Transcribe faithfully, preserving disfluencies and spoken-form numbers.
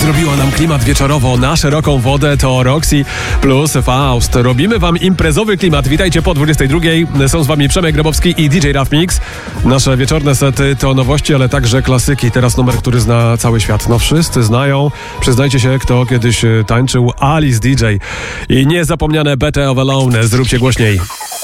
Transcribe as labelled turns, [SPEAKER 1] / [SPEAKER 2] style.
[SPEAKER 1] zrobiła nam klimat wieczorowo na szeroką wodę, to Roxy plus Faust. Robimy wam imprezowy klimat. Witajcie po dwudziestej drugiej. Są z wami Przemek Grabowski i D J Rough Mix. Nasze wieczorne sety to nowości, ale także klasyki. Teraz numer, który zna cały świat. No wszyscy znają. Przyznajcie się, kto kiedyś tańczył. Alice D J. I niezapomniane Better of Alone. Zróbcie głośniej.